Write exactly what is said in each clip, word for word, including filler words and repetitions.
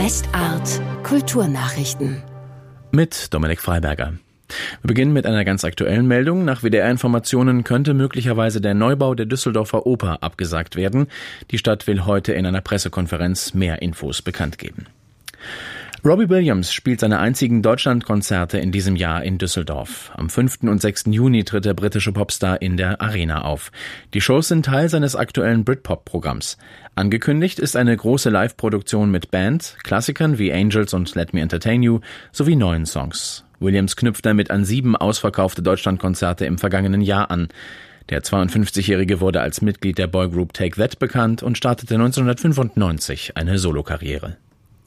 Westart Kulturnachrichten mit Dominik Freiberger. Wir beginnen mit einer ganz aktuellen Meldung. Nach W D R-Informationen könnte möglicherweise der Neubau der Düsseldorfer Oper abgesagt werden. Die Stadt will heute in einer Pressekonferenz mehr Infos bekannt geben. Robbie Williams spielt seine einzigen Deutschlandkonzerte in diesem Jahr in Düsseldorf. Am fünften und sechsten Juni tritt der britische Popstar in der Arena auf. Die Shows sind Teil seines aktuellen Britpop-Programms. Angekündigt ist eine große Live-Produktion mit Band, Klassikern wie Angels und Let Me Entertain You sowie neuen Songs. Williams knüpft damit an sieben ausverkaufte Deutschlandkonzerte im vergangenen Jahr an. Der zweiundfünfzigjährige wurde als Mitglied der Boygroup Take That bekannt und startete neunzehnhundertfünfundneunzig eine Solokarriere.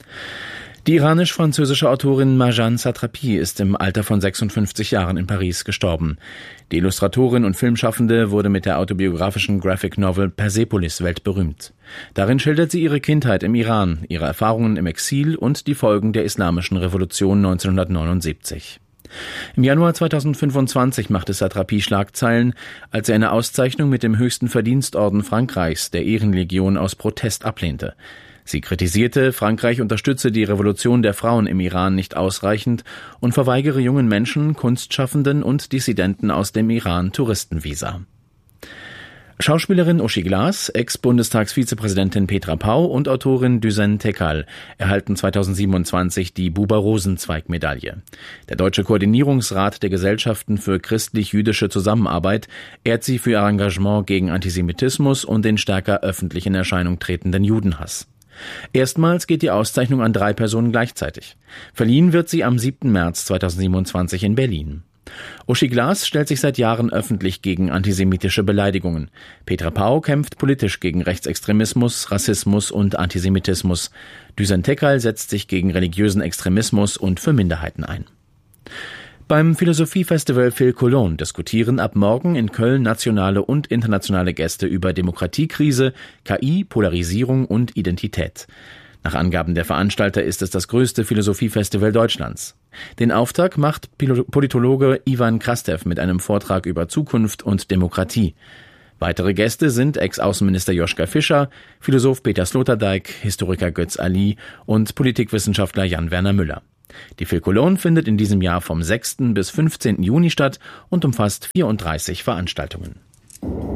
Die iranisch-französische Autorin Marjane Satrapi ist im Alter von sechsundfünfzig Jahren in Paris gestorben. Die Illustratorin und Filmschaffende wurde mit der autobiografischen Graphic Novel Persepolis weltberühmt. Darin schildert sie ihre Kindheit im Iran, ihre Erfahrungen im Exil und die Folgen der Islamischen Revolution neunzehnhundertneunundsiebzig. Im Januar zweitausendfünfundzwanzig machte Satrapi Schlagzeilen, als er eine Auszeichnung mit dem höchsten Verdienstorden Frankreichs, der Ehrenlegion, aus Protest ablehnte. Sie kritisierte, Frankreich unterstütze die Revolution der Frauen im Iran nicht ausreichend und verweigere jungen Menschen, Kunstschaffenden und Dissidenten aus dem Iran Touristenvisa. Schauspielerin Uschi Glas, Ex-Bundestagsvizepräsidentin Petra Pau und Autorin Düsen Tekal erhalten zweitausendsiebenundzwanzig die Buber-Rosenzweig-Medaille. Der Deutsche Koordinierungsrat der Gesellschaften für christlich-jüdische Zusammenarbeit ehrt sie für ihr Engagement gegen Antisemitismus und den stärker öffentlich in Erscheinung tretenden Judenhass. Erstmals geht die Auszeichnung an drei Personen gleichzeitig. Verliehen wird sie am siebten März zweitausendsiebenundzwanzig in Berlin. Uschi Glas stellt sich seit Jahren öffentlich gegen antisemitische Beleidigungen. Petra Pau kämpft politisch gegen Rechtsextremismus, Rassismus und Antisemitismus. Düsen Tekal setzt sich gegen religiösen Extremismus und für Minderheiten ein. Beim Philosophiefestival Phil Cologne diskutieren ab morgen in Köln nationale und internationale Gäste über Demokratiekrise, K I, Polarisierung und Identität. Nach Angaben der Veranstalter ist es das größte Philosophiefestival Deutschlands. Den Auftakt macht Politologe Ivan Krastev mit einem Vortrag über Zukunft und Demokratie. Weitere Gäste sind Ex-Außenminister Joschka Fischer, Philosoph Peter Sloterdijk, Historiker Götz Ali und Politikwissenschaftler Jan-Werner Müller. Die Phil Cologne findet in diesem Jahr vom sechsten bis fünfzehnten Juni statt und umfasst vierunddreißig Veranstaltungen.